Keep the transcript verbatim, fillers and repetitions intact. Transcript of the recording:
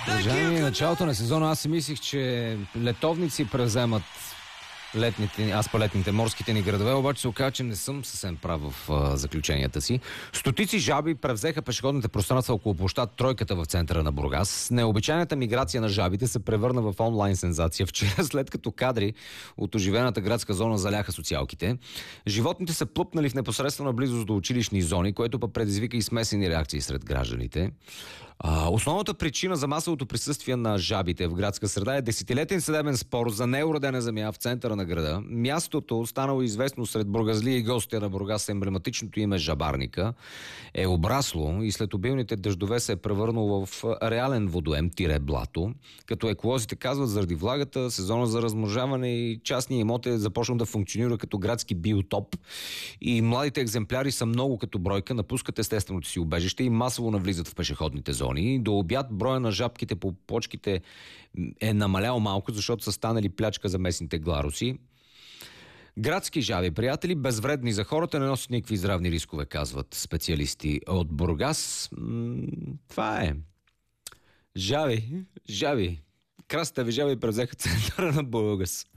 Уважаеми, началото на сезона аз си мислих, че летовници превземат летните, аз по летните морските ни градове, обаче се оказа, че не съм съвсем прав в а, заключенията си. Стотици жаби превзеха пешеходните пространства около площад Тройката в центъра на Бургас. Необичайната миграция на жабите се превърна в онлайн сензация вчера, след като кадри от оживената градска зона заляха социалките. Животните са плъпнали в непосредствена близост до училищни зони, което пък предизвика и смесени реакции сред гражданите. А, основната причина за масовото присъствие на жабите в градска среда е десетилетен съдебен спор за неуредена земя в центъра на града. Мястото, станало известно сред бургазли и гостите на Бургас, емблематичното име Жабарника, е обрасло и след обилните дъждове се е превърнало в реален водоем, тире блато. Като еколозите казват, заради влагата, сезона за размножаване и частни имоти е започнал да функционира като градски биотоп и младите екземпляри са много като бройка, напускат естественото си убежище и масово навлизат в пешеходните зони. До обяд броя на жабките по почките е намалял малко, защото са станали плячка за местните гларуси. Градски жаби, приятели, безвредни за хората, не носят никакви здравни рискове, казват специалисти от Бургас. М- това е. Жаби, жаби. Красата ви жаби превзеха центъра на Бургас.